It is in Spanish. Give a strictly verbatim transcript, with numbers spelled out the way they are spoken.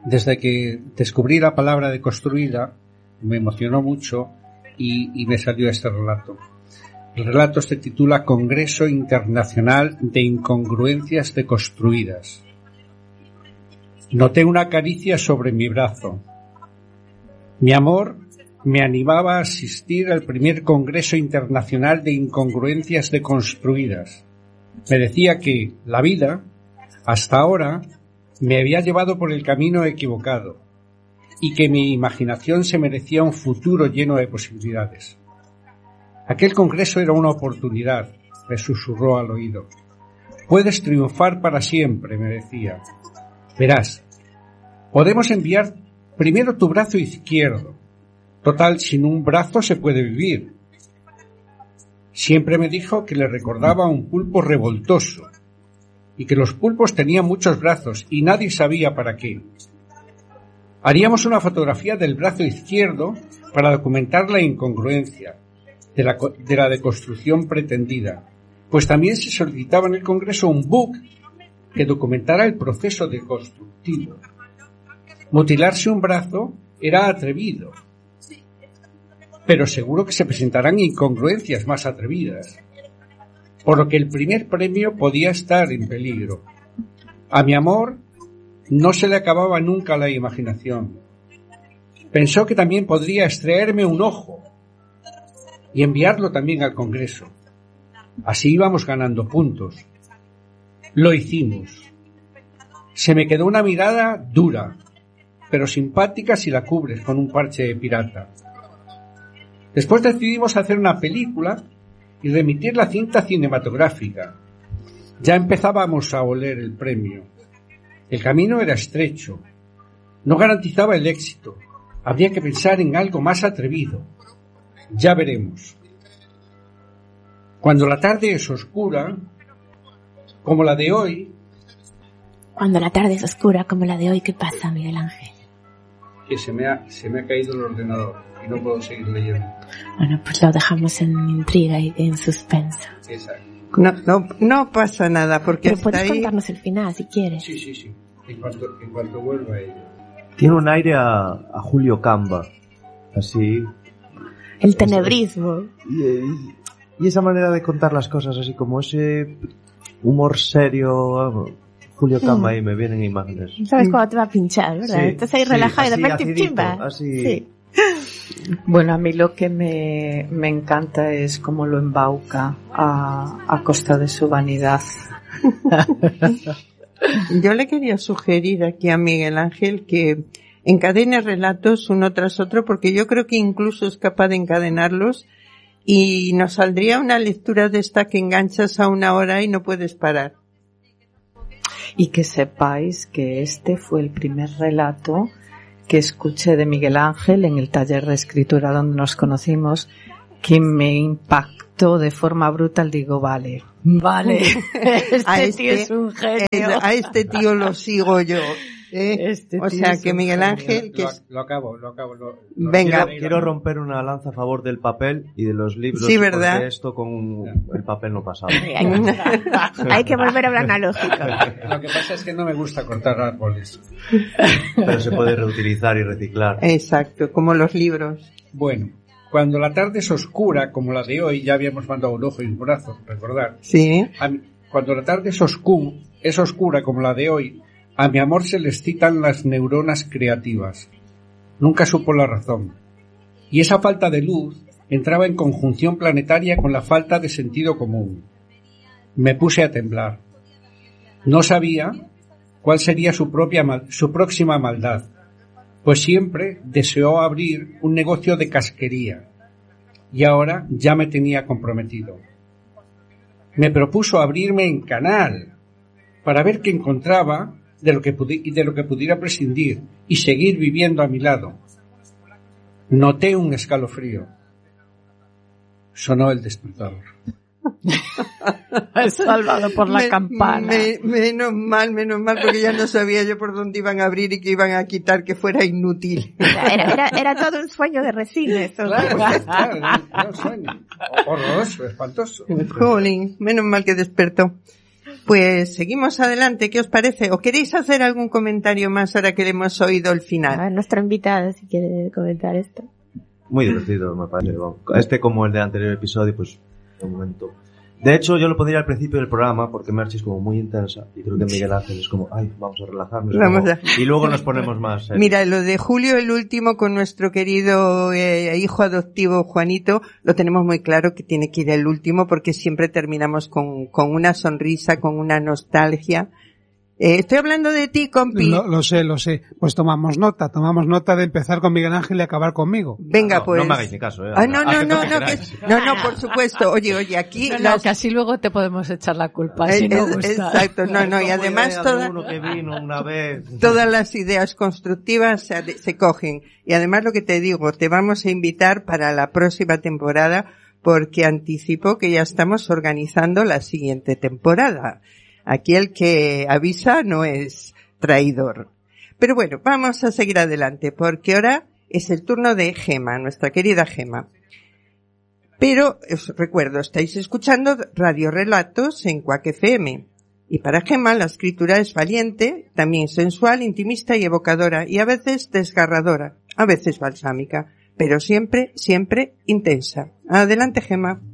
desde que descubrí la palabra deconstruida, me emocionó mucho y, y me salió este relato. El relato se titula Congreso Internacional de Incongruencias Deconstruidas. Noté una caricia sobre mi brazo. Mi amor me animaba a asistir al primer Congreso Internacional de Incongruencias Deconstruidas. Me decía que la vida, hasta ahora, me había llevado por el camino equivocado y que mi imaginación se merecía un futuro lleno de posibilidades. Aquel congreso era una oportunidad, me susurró al oído. Puedes triunfar para siempre, me decía. Verás, podemos enviar primero tu brazo izquierdo. Total, sin un brazo se puede vivir. Siempre me dijo que le recordaba a un pulpo revoltoso y que los pulpos tenían muchos brazos y nadie sabía para qué. Haríamos una fotografía del brazo izquierdo para documentar la incongruencia de la, de la deconstrucción pretendida, pues también se solicitaba en el Congreso un book que documentara el proceso deconstructivo. Mutilarse un brazo era atrevido, pero seguro que se presentarán incongruencias más atrevidas, por lo que el primer premio podía estar en peligro. A mi amor no se le acababa nunca la imaginación. Pensó que también podría extraerme un ojo y enviarlo también al Congreso. Así íbamos ganando puntos. Lo hicimos. Se me quedó una mirada dura, pero simpática si la cubres con un parche de pirata. Después decidimos hacer una película y remitir la cinta cinematográfica. Ya empezábamos a oler el premio. El camino era estrecho. No garantizaba el éxito. Habría que pensar en algo más atrevido. Ya veremos. Cuando la tarde es oscura, como la de hoy... Cuando la tarde es oscura como la de hoy, ¿qué pasa, Miguel Ángel? Que se me ha, se me ha caído el ordenador y no puedo seguir leyendo. Bueno, pues lo dejamos en intriga y en suspenso. Exacto. No, no, no pasa nada, porque Pero puedes ahí... contarnos el final, si quieres. Sí, sí, sí. En cuanto, en cuanto vuelva ella. Tiene un aire a, a Julio Camba. Así... El tenebrismo. Y, y, y esa manera de contar las cosas, así como ese humor serio... Julio Camba, ahí me vienen imágenes. ¿Sabes cuándo te va a pinchar, verdad? Sí, Estás ahí sí, relajado y de así, repente acidito, chimba. Así... Sí. Bueno, a mí lo que me, me encanta es cómo lo embauca a, a costa de su vanidad. Yo le quería sugerir aquí a Miguel Ángel que encadene relatos uno tras otro, porque yo creo que incluso es capaz de encadenarlos y nos saldría una lectura de esta que enganchas a una hora y no puedes parar. Y que sepáis que este fue el primer relato que escuché de Miguel Ángel en el taller de escritura donde nos conocimos, que me impactó de forma brutal. Digo, vale, vale, este, a este tío es un genio. A este tío lo sigo yo. ¿eh? Este o sea que Miguel genio. Ángel... que Lo, es... lo acabo, lo acabo. Lo, lo Venga. Quiero, quiero romper una lanza a favor del papel y de los libros. Sí, ¿verdad? Porque esto con el papel no pasaba. Hay que volver a lo analógico. Lo que pasa es que no me gusta cortar árboles. Pero se puede reutilizar y reciclar. Exacto, como los libros. Bueno, cuando la tarde es oscura, como la de hoy, ya habíamos mandado un ojo y un brazo, recordar. Sí. A mí, cuando la tarde es, oscu- es oscura, como la de hoy, a mi amor se le excitan las neuronas creativas. Nunca supo la razón. Y esa falta de luz entraba en conjunción planetaria con la falta de sentido común. Me puse a temblar. No sabía cuál sería su propia mal- su próxima maldad, pues siempre deseó abrir un negocio de casquería, y ahora ya me tenía comprometido. Me propuso abrirme en canal, para ver qué encontraba de lo que pudi- de lo que pudiera prescindir, y seguir viviendo a mi lado. Noté un escalofrío. Sonó el despertador. Salvado por la Me- campana. me- menos mal, menos mal, porque ya no sabía yo por dónde iban a abrir y que iban a quitar, que fuera inútil. Era, era, era todo un sueño de resina esto. Claro, claro, era un sueño horroroso, espantoso. Jolín, menos mal que despertó. Pues seguimos adelante, ¿qué os parece? ¿O queréis hacer algún comentario más ahora que le hemos oído el final? A ver, nuestra invitada, si quiere comentar esto. Muy divertido, me parece. Este, como el del anterior episodio, pues, de momento. De hecho, yo lo pondría al principio del programa, porque Merchi es como muy intensa, y creo que Miguel Ángel es como, ay, vamos a relajarnos. Vamos como, a... Y luego nos ponemos más serios. Mira, lo de Julio, el último, con nuestro querido eh, hijo adoptivo Juanito, lo tenemos muy claro que tiene que ir el último, porque siempre terminamos con, con una sonrisa, con una nostalgia. Eh, estoy hablando de ti, compi. Lo, lo sé, lo sé. Pues tomamos nota, tomamos nota de empezar con Miguel Ángel y acabar conmigo. Venga, no, pues. No me hagáis ni caso, eh. Ah, no, no, Haced no, lo que no, que, queráis. no, no, por supuesto. Oye, oye, aquí. No, no, las... que así luego te podemos echar la culpa, es, si no es, gusta. Exacto, no, no, y además toda, Uno que vino una vez. todas las ideas constructivas se, se cogen. Y además lo que te digo, te vamos a invitar para la próxima temporada, porque anticipo que ya estamos organizando la siguiente temporada. Aquí el que avisa no es traidor. Pero bueno, vamos a seguir adelante, porque ahora es el turno de Gema, nuestra querida Gema. Pero os recuerdo, estáis escuchando Radio Relatos en Quack F M. Y para Gema la escritura es valiente, también sensual, intimista y evocadora, y a veces desgarradora, a veces balsámica, pero siempre, siempre intensa. Adelante, Gema.